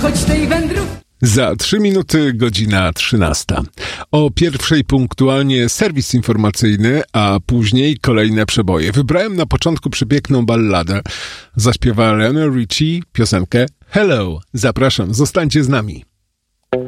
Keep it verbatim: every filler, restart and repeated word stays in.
choć tej wędrówki. Za trzy minuty godzina trzynasta. O pierwszej punktualnie serwis informacyjny, a później kolejne przeboje. Wybrałem na początku przepiękną balladę. Zaśpiewa Lionel Richie piosenkę Hello. Zapraszam, zostańcie z nami.